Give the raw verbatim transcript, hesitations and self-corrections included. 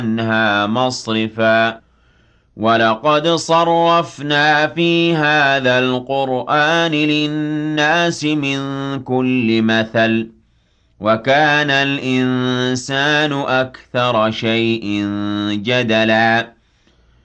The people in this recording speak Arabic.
عَنْهَا مَصْرِفًا وَلَقَدْ صَرَّفْنَا فِي هَذَا الْقُرْآنِ لِلنَّاسِ مِنْ كُلِّ مَثَلٍ ۚ وَكَانَ الْإِنسَانُ أَكْثَرَ شَيْءٍ جَدَلًا